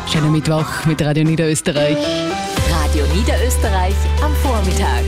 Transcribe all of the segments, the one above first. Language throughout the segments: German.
Schöner Mittwoch mit Radio Niederösterreich. Radio Niederösterreich am Vormittag.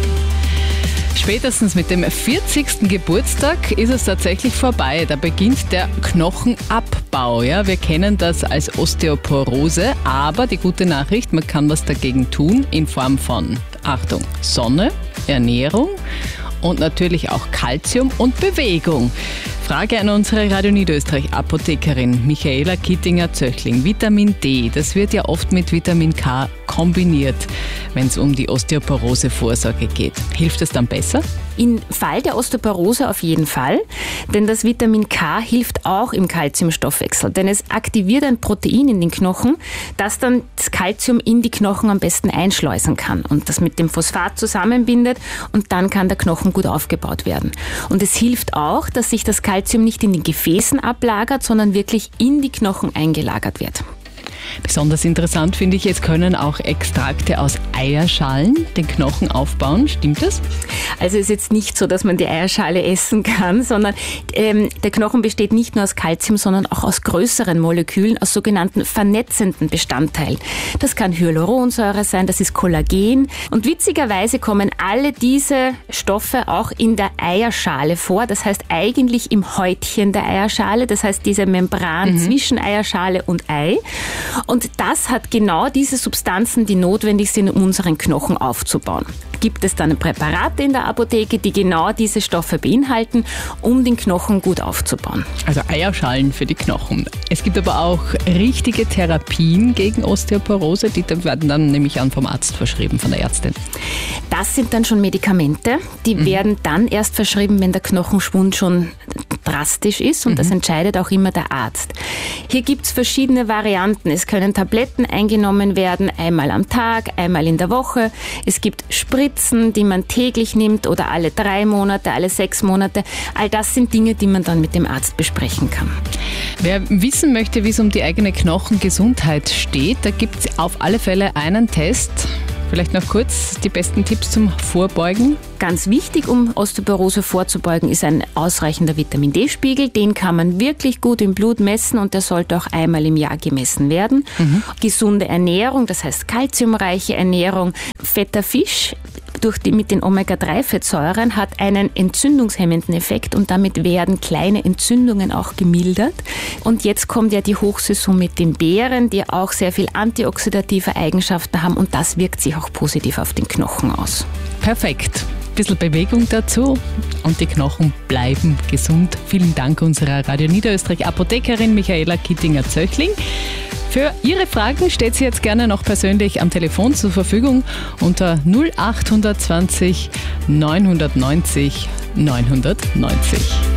Spätestens mit dem 40. Geburtstag ist es tatsächlich vorbei. Da beginnt der Knochenabbau. Ja, wir kennen das als Osteoporose, aber die gute Nachricht, man kann was dagegen tun in Form von, Achtung, Sonne, Ernährung und natürlich auch Kalzium und Bewegung. Frage an unsere Radio Niederösterreich Apothekerin Michaela Kittinger-Zöchling. Vitamin D, das wird ja oft mit Vitamin K kombiniert, wenn es um die Osteoporose-Vorsorge geht. Hilft es dann besser? Im Fall der Osteoporose auf jeden Fall, denn das Vitamin K hilft auch im Kalziumstoffwechsel, denn es aktiviert ein Protein in den Knochen, das dann das Kalzium in die Knochen am besten einschleusen kann und das mit dem Phosphat zusammenbindet und dann kann der Knochen gut aufgebaut werden. Und es hilft auch, dass sich das Kalzium nicht in den Gefäßen ablagert, sondern wirklich in die Knochen eingelagert wird. Besonders interessant finde ich, es können auch Extrakte aus Eierschalen den Knochen aufbauen. Stimmt das? Also es ist jetzt nicht so, dass man die Eierschale essen kann, sondern der Knochen besteht nicht nur aus Kalzium, sondern auch aus größeren Molekülen, aus sogenannten vernetzenden Bestandteilen. Das kann Hyaluronsäure sein, das ist Kollagen. Und witzigerweise kommen alle diese Stoffe auch in der Eierschale vor. Das heißt eigentlich im Häutchen der Eierschale, das heißt diese Membran zwischen Eierschale und Ei. Und das hat genau diese Substanzen, die notwendig sind, um unseren Knochen aufzubauen. Gibt es dann Präparate in der Apotheke, die genau diese Stoffe beinhalten, um den Knochen gut aufzubauen. Also Eierschalen für die Knochen. Es gibt aber auch richtige Therapien gegen Osteoporose, die werden dann nämlich vom Arzt verschrieben, von der Ärztin. Das sind dann schon Medikamente, die werden dann erst verschrieben, wenn der Knochenschwund schon drastisch ist und das entscheidet auch immer der Arzt. Hier gibt es verschiedene Varianten. Es können Tabletten eingenommen werden, einmal am Tag, einmal in der Woche. Es gibt Spritzen, die man täglich nimmt oder alle 3 Monate, alle 6 Monate. All das sind Dinge, die man dann mit dem Arzt besprechen kann. Wer wissen möchte, wie es um die eigene Knochengesundheit steht, da gibt es auf alle Fälle einen Test. Vielleicht noch kurz die besten Tipps zum Vorbeugen. Ganz wichtig, um Osteoporose vorzubeugen, ist ein ausreichender Vitamin-D-Spiegel. Den kann man wirklich gut im Blut messen und der sollte auch einmal im Jahr gemessen werden. Gesunde Ernährung, das heißt kalziumreiche Ernährung. Fetter Fisch mit den Omega-3-Fettsäuren hat einen entzündungshemmenden Effekt und damit werden kleine Entzündungen auch gemildert. Und jetzt kommt ja die Hochsaison mit den Beeren, die auch sehr viel antioxidative Eigenschaften haben und das wirkt sich auch positiv auf den Knochen aus. Perfekt. Ein bisschen Bewegung dazu und die Knochen bleiben gesund. Vielen Dank unserer Radio Niederösterreich Apothekerin Michaela Kittinger-Zöchling. Für Ihre Fragen steht sie jetzt gerne noch persönlich am Telefon zur Verfügung unter 0820 990 990.